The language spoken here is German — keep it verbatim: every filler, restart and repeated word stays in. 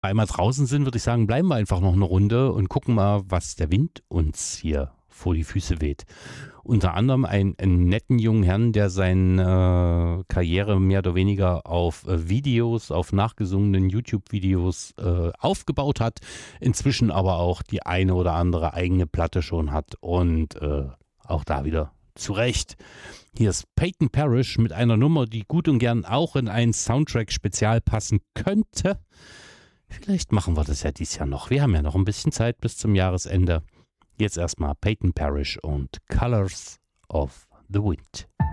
einmal draußen sind, würde ich sagen, bleiben wir einfach noch eine Runde und gucken mal, was der Wind uns hier vor die Füße weht. Unter anderem einen, einen netten jungen Herrn, der seine äh, Karriere mehr oder weniger auf äh, Videos, auf nachgesungenen YouTube-Videos äh, aufgebaut hat, inzwischen aber auch die eine oder andere eigene Platte schon hat und äh, auch da wieder zu Recht. Hier ist Peyton Parrish mit einer Nummer, die gut und gern auch in ein Soundtrack-Spezial passen könnte. Vielleicht machen wir das ja dieses Jahr noch. Wir haben ja noch ein bisschen Zeit bis zum Jahresende. Jetzt erstmal Peyton Parrish und Colors of the Wind.